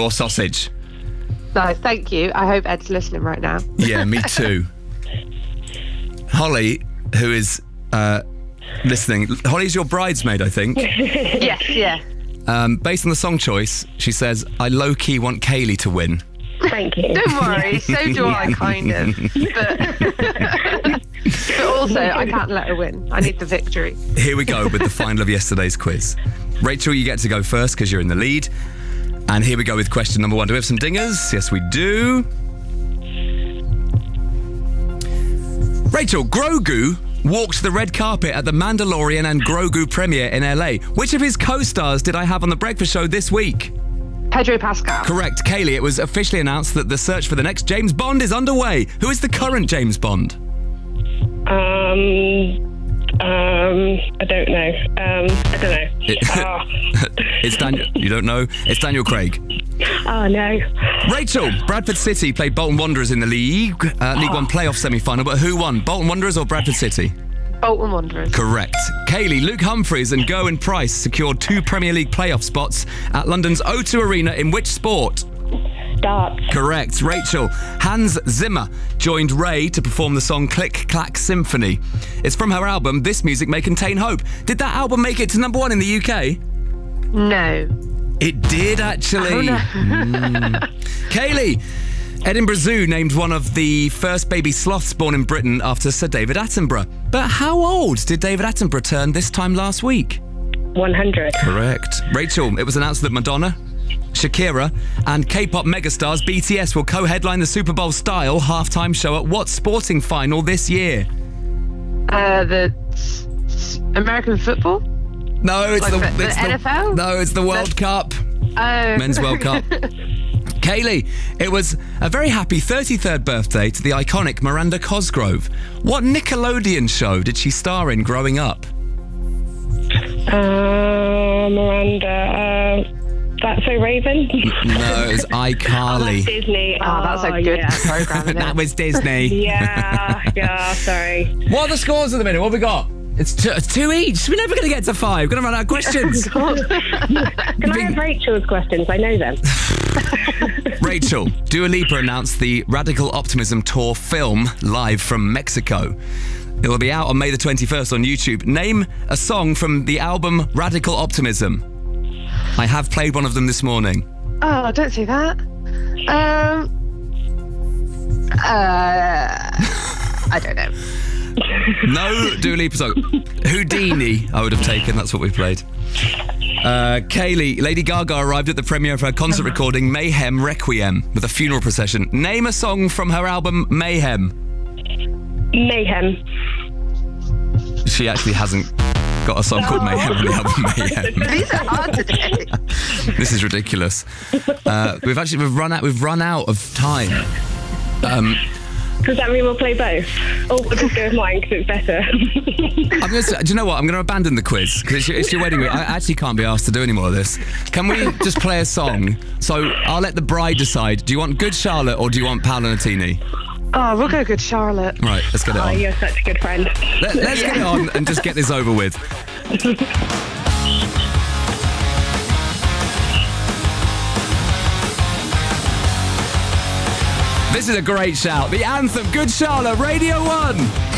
raw sausage. No, thank you. I hope Ed's listening right now. Yeah, me too. Holly, who is listening. Holly's your bridesmaid, I think. Yes, yeah. Based on the song choice, she says, I low-key want Kaylee to win. Thank you. Don't worry, so do I, kind of. But also, I can't let her win. I need the victory. Here we go with the final of yesterday's quiz. Rachel, you get to go first because you're in the lead. And here we go with question number 1. Do we have some dingers? Yes, we do. Rachel, Grogu walked the red carpet at the Mandalorian and Grogu premiere in LA. Which of his co-stars did I have on The Breakfast Show this week? Pedro Pascal. Correct. Kaylee, it was officially announced that the search for the next James Bond is underway. Who is the current James Bond? I don't know. It's Daniel. You don't know? It's Daniel Craig. Oh, no. Rachel, Bradford City played Bolton Wanderers in the League One playoff semi-final, but who won? Bolton Wanderers or Bradford City? Bolton Wanderers. Correct. Kaylee, Luke Humphries and Gerwyn Price secured 2 Premier League playoff spots at London's O2 Arena in which sport? Darts. Correct. Rachel, Hans Zimmer joined Ray to perform the song Click Clack Symphony. It's from her album This Music May Contain Hope. Did that album make it to number 1 in the UK? No. It did, actually. Oh, no. Kaylee, Edinburgh Zoo named one of the first baby sloths born in Britain after Sir David Attenborough. But how old did David Attenborough turn this time last week? 100. Correct. Rachel, it was announced that Madonna, Shakira and K-pop megastars BTS will co-headline the Super Bowl style halftime show at what sporting final this year? The American football? No, it's Like the the NFL? No, it's the World Cup. Oh. Men's World Cup. Kaylee, it was a very happy 33rd birthday to the iconic Miranda Cosgrove. What Nickelodeon show did she star in growing up? Miranda. That's So Raven? No, it was iCarly. That's Disney. That's a good program, isn't it? That was Disney. Yeah, sorry. What are the scores at the minute? What have we got? It's 2 each. We're never going to get to 5. We're going to run out of questions. Can I have Rachel's questions? I know them. Rachel, Dua Lipa announced the Radical Optimism Tour film live from Mexico. It will be out on May the 21st on YouTube. Name a song from the album Radical Optimism. I have played one of them this morning. Oh, don't say that. I don't know. No Dua Lipa song. Houdini, I would have taken. That's what we played. Kaylee, Lady Gaga arrived at the premiere of her concert recording Mayhem Requiem with a funeral procession. Name a song from her album Mayhem. Mayhem. She actually hasn't got a song called Mayhem on the album Mayhem. These are hard today. This is ridiculous. We've run out of time. Does that mean we'll play both? Or we'll just go with mine because it's better? Do you know what? I'm going to abandon the quiz because it's your wedding week. I actually can't be asked to do any more of this. Can we just play a song? So I'll let the bride decide. Do you want Good Charlotte or do you want Paolo Nutini? Oh, we'll go Good Charlotte. Right, let's get it on. You're such a good friend. Let's get it on and just get this over with. This is a great shout. The anthem, Good Charlotte, Radio 1.